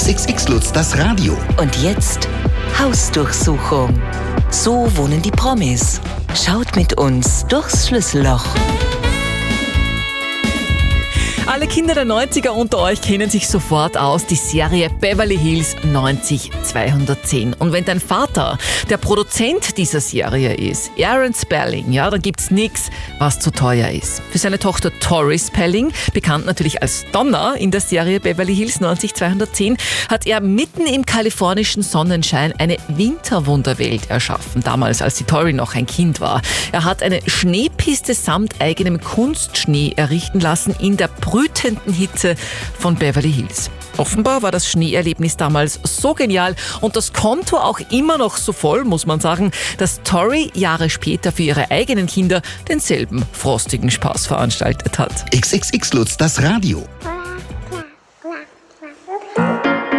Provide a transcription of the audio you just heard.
XXX Lutz, das Radio. Und jetzt Hausdurchsuchung. So wohnen die Promis. Schaut mit uns durchs Schlüsselloch. Alle Kinder der 90er unter euch kennen sich sofort aus, die Serie Beverly Hills 90210. Und wenn dein Vater der Produzent dieser Serie ist, Aaron Spelling, ja, dann gibt's nichts, was zu teuer ist. Für seine Tochter Tori Spelling, bekannt natürlich als Donna in der Serie Beverly Hills 90210, hat er mitten im kalifornischen Sonnenschein eine Winterwunderwelt erschaffen, damals als die Tori noch ein Kind war. Er hat eine Schneepiste samt eigenem Kunstschnee errichten lassen in der brütenden Hitze von Beverly Hills. Offenbar war das Schneeerlebnis damals so genial und das Konto auch immer noch so voll, muss man sagen, dass Tori Jahre später für ihre eigenen Kinder denselben frostigen Spaß veranstaltet hat. XXX Lutz, das Radio.